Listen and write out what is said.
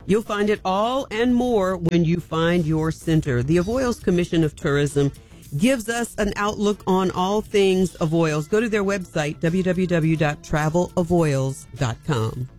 You'll find it all and more when you find your center. The Avoyelles Commission of Tourism gives us an outlook on all things Avoyelles. Go to their website, www.travelavoyelles.com.